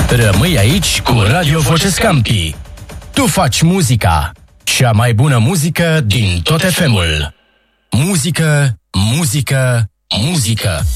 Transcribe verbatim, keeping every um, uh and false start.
Rămâi aici cu Radio Voce Scampi. Tu faci muzica, cea mai bună muzică din tot F M-ul. Muzică, muzică, muzică.